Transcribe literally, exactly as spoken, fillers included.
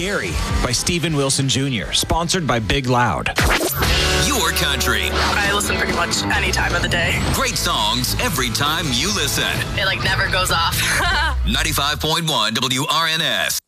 Scary by Steven Wilson Junior Sponsored by Big Loud. Your country. I listen pretty much any time of the day. Great songs every time you listen. It like never goes off. ninety-five point one W R N S.